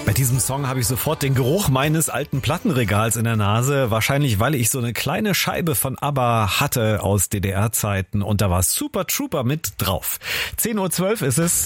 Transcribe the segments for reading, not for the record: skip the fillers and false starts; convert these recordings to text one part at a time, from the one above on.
Bei diesem Song habe ich sofort den Geruch meines alten Plattenregals in der Nase. Wahrscheinlich, weil ich so eine kleine Scheibe von ABBA hatte aus DDR-Zeiten. Und da war Super Trooper mit drauf. 10:12 Uhr ist es.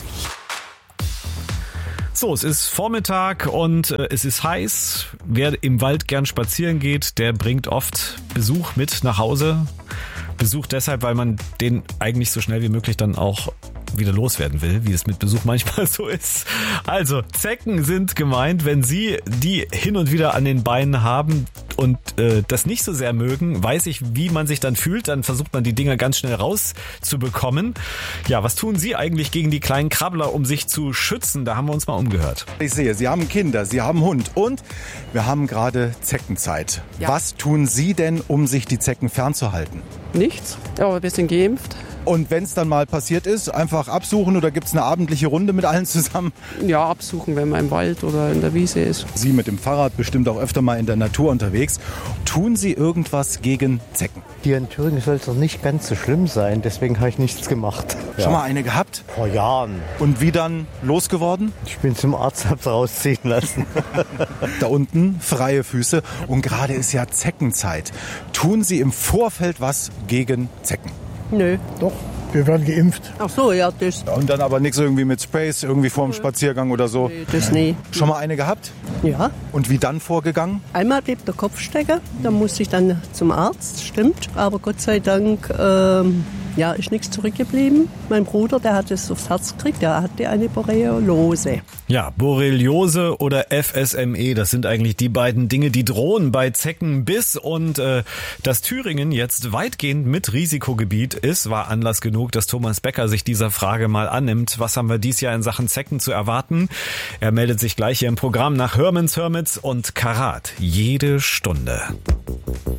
So, es ist Vormittag und es ist heiß. Wer im Wald gern spazieren geht, der bringt oft Besuch mit nach Hause. Besuch deshalb, weil man den eigentlich so schnell wie möglich dann auch wieder loswerden will, wie es mit Besuch manchmal so ist. Also, Zecken sind gemeint, wenn Sie die hin und wieder an den Beinen haben und das nicht so sehr mögen, weiß ich, wie man sich dann fühlt, dann versucht man die Dinger ganz schnell rauszubekommen. Ja, was tun Sie eigentlich gegen die kleinen Krabbler, um sich zu schützen? Da haben wir uns mal umgehört. Ich sehe, Sie haben Kinder, Sie haben Hund und wir haben gerade Zeckenzeit. Ja. Was tun Sie denn, um sich die Zecken fernzuhalten? Nichts, aber wir sind geimpft. Und wenn es dann mal passiert ist, einfach absuchen oder gibt es eine abendliche Runde mit allen zusammen? Ja, absuchen, wenn man im Wald oder in der Wiese ist. Sie mit dem Fahrrad bestimmt auch öfter mal in der Natur unterwegs. Tun Sie irgendwas gegen Zecken? Hier in Thüringen soll es doch nicht ganz so schlimm sein, deswegen habe ich nichts gemacht. Schon mal eine gehabt? Vor Jahren. Und wie dann losgeworden? Ich bin zum Arzt, hab's rausziehen lassen. Da unten freie Füße und gerade ist ja Zeckenzeit. Tun Sie im Vorfeld was gegen Zecken? Nö. Doch, wir werden geimpft. Ach so, ja, das. Und dann aber nichts irgendwie mit Sprays, irgendwie vorm Spaziergang oder so? Nee, das nie. Schon mal eine gehabt? Ja. Und wie dann vorgegangen? Einmal blieb der Kopf stecken, da musste ich dann zum Arzt, stimmt. Aber Gott sei Dank ist nichts zurückgeblieben. Mein Bruder, der hat es aufs Herz gekriegt, der hatte eine Borreliose. Ja, Borreliose oder FSME, das sind eigentlich die beiden Dinge, die drohen bei Zeckenbiss. Und dass Thüringen jetzt weitgehend mit Risikogebiet ist, war Anlass genug, dass Thomas Becker sich dieser Frage mal annimmt. Was haben wir dieses Jahr in Sachen Zecken zu erwarten? Er meldet sich gleich hier im Programm nach Hermans Hermits und Karat. Jede Stunde.